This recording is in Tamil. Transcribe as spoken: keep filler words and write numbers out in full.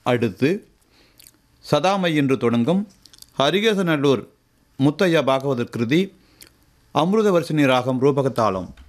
அடுத்து சதாமை என்று தொடங்கும் ஹரிகேசநல்லூர் முத்தையா பாகவதர் கிருதி அமிர்தவர்ஷினி ராகம் ரூபகத்தாளம்.